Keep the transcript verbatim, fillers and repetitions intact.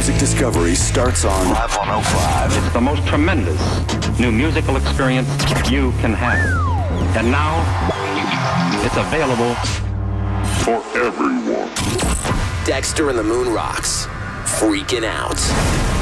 music discovery starts on Live one oh five. It's the most tremendous new musical experience you can have. And now, it's available For everyone. Dexter and the Moon Rocks. Freaking out.